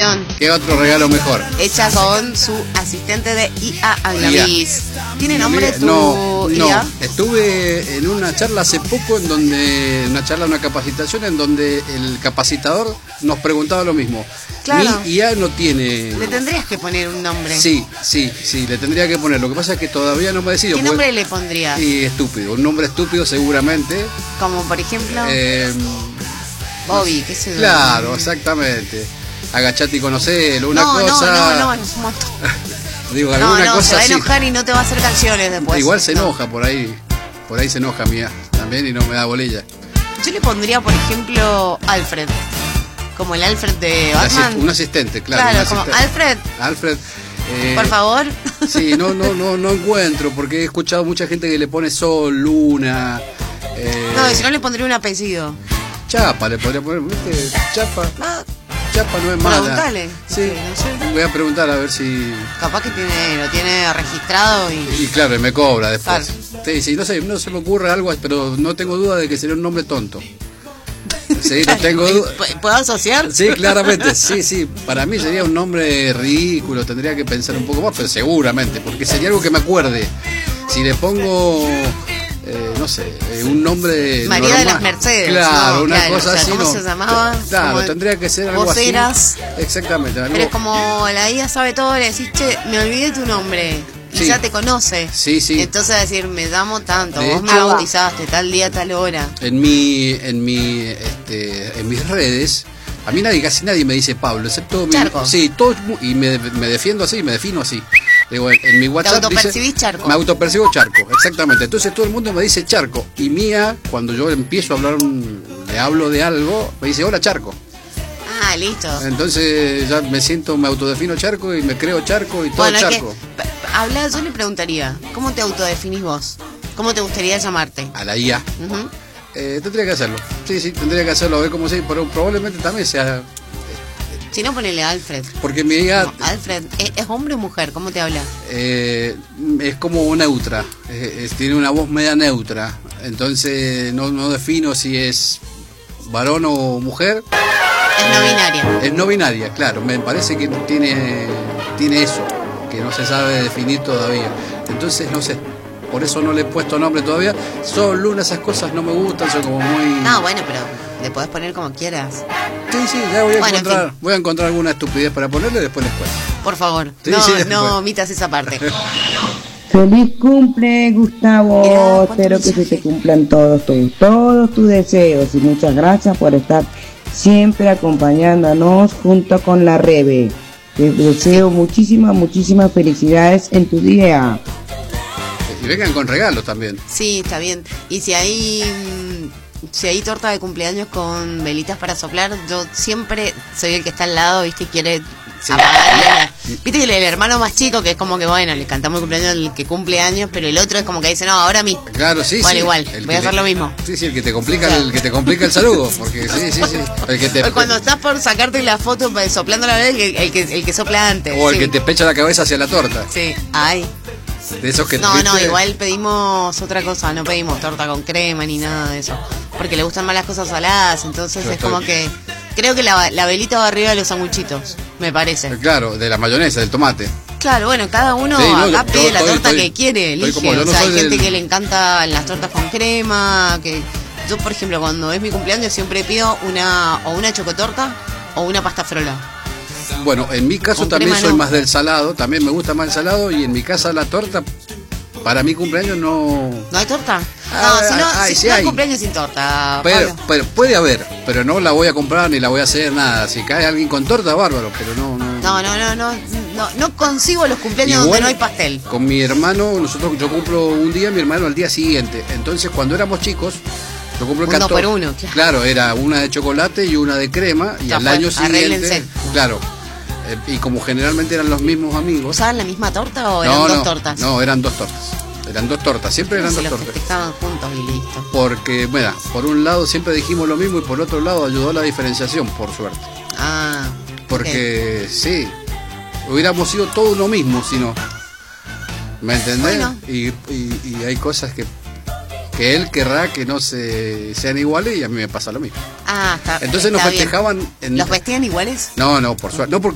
opción. ¿Qué otro regalo mejor? Hecha con su asistente de IA Aglavis. ¿Tiene nombre tu No, IA? estuve en una charla hace poco una capacitación en donde el capacitador nos preguntaba lo mismo. Claro. Mi IA no tiene... Le tendrías que poner un nombre. Sí, le tendría que poner. Lo que pasa es que todavía no me decido. ¿Qué nombre le pondrías? Y estúpido, un nombre estúpido seguramente. Como por ejemplo... Bobby, qué sé yo. Claro, exactamente. Agachate y conocelo, una cosa... No, es un montón. Digo, alguna cosa se va a así. enojar y no te va a hacer canciones después. Igual se enoja por ahí se enoja mía también y no me da bolilla. Yo le pondría, por ejemplo, Alfred. Como el Alfred de Batman. Un asistente, claro. Claro, como Alfred. Por favor. Sí, no encuentro, porque he escuchado mucha gente que le pone Sol, Luna. No, si no le pondría un apellido. Chapa le podría poner, ¿viste? Chapa. Chapa no es mala. Preguntale. Sí, no sé. Voy a preguntar a ver si... Capaz que lo tiene registrado y... Y claro, y me cobra después. Claro. Sí, no sé, no se me ocurre algo, pero no tengo duda de que sería un nombre tonto. Sí, no tengo duda. ¿Puedo asociar? Sí, claramente, sí. Para mí sería un nombre ridículo, tendría que pensar un poco más, pero seguramente, porque sería algo que me acuerde. Si le pongo... no sé, un nombre María normal. de las Mercedes. Claro, una cosa así. ¿Cómo se llamaba? Claro, tendría que ser algo voceras. así. Exactamente. Pero es como la IA sabe todo, le decís, che, me olvidé tu nombre. Y ya te conoce. Sí. Entonces decir, me llamo tanto, De vos me hecho, bautizaste, tal día, tal hora. En mis redes, a mí casi nadie me dice Pablo, excepto Charco. Sí, todos, y me defiendo así, me defino así. Digo, en mi WhatsApp ¿Te autopercibís Charco? Me autopercibo Charco, exactamente. Entonces todo el mundo me dice Charco. Y mía, cuando yo empiezo a hablar, le hablo de algo, me dice hola Charco. Ah, listo. Entonces ya me autodefino Charco y me creo Charco y todo Charco. Yo le preguntaría, ¿cómo te autodefinís vos? ¿Cómo te gustaría llamarte? A la IA. Tendría que hacerlo. Sí, tendría que hacerlo, a ver cómo se... Pero probablemente también sea... Si no, ponele Alfred. Porque mi IA... No, Alfred, ¿es hombre o mujer? ¿Cómo te habla? Es como neutra. Tiene una voz media neutra. Entonces no defino si es varón o mujer. Es no binaria. Es no binaria, claro. Me parece que tiene eso, que no se sabe definir todavía. Entonces, no sé. Por eso no le he puesto nombre todavía. Sol, Luna, esas cosas no me gustan, son como muy... No, bueno, pero le podés poner como quieras. Sí, ya voy a encontrar alguna estupidez para ponerle y después les cuento. Por favor, Sí, no omitas esa parte. Feliz cumple, Gustavo. Mirá, espero que se te cumplan todos tus deseos y muchas gracias por estar siempre acompañándonos junto con la Rebe. Te deseo muchísimas felicidades en tu día. Y vengan con regalos también. Sí, está bien. Y si hay torta de cumpleaños con velitas para soplar, yo siempre soy el que está al lado, ¿viste? Y quiere apagarle. Viste que el hermano más chico, que es como que, bueno, le cantamos el cumpleaños al que cumple años, pero el otro es como que dice, no, ahora a mí. Claro, sí. Igual, voy a hacer lo mismo. Sí, el que te complica el saludo. Porque sí. El que te... Cuando estás por sacarte la foto soplando la vez, el que sopla antes. O el que te pecha la cabeza hacia la torta. Sí, ay. De esos que No, ¿viste? igual pedimos otra cosa, no pedimos torta con crema ni nada de eso. Porque le gustan más las cosas saladas, entonces como que... Creo que la velita va arriba de los sanguchitos, me parece. Claro, de la mayonesa, del tomate. Claro, bueno, cada uno acá pide la torta que quiere, elige. O sea, hay gente que le encantan las tortas con crema, que... Yo, por ejemplo, cuando es mi cumpleaños siempre pido una chocotorta o una pasta frola. Bueno, en mi caso con también soy no. más del salado, también me gusta más el salado y en mi casa la torta, para mi cumpleaños no... ¿No hay torta? Sí no hay hay cumpleaños sin torta. Pero puede haber, pero no la voy a comprar ni la voy a hacer nada. Si cae alguien con torta, bárbaro, pero No concibo los cumpleaños igual, donde no hay pastel. Con mi hermano, yo cumplo un día, mi hermano al día siguiente. Entonces, cuando éramos chicos, yo cumplo el 1 por 1, claro, era una de chocolate y una de crema, y al año siguiente, claro. Y como generalmente eran los mismos amigos. ¿Usaban la misma torta o eran dos tortas? No, eran dos tortas. Eran dos tortas, siempre eran dos tortas. Se los festejaban juntos y listo. Porque, mira, por un lado siempre dijimos lo mismo y por otro lado ayudó a la diferenciación, por suerte. Ah. Porque, sí, hubiéramos sido todo lo mismo, si no. ¿Me entendés? Bueno. Y hay cosas que él querrá que no sean iguales y a mí me pasa lo mismo. Ah, está. Entonces nos festejaban... ¿Los vestían iguales? No, por suerte. No,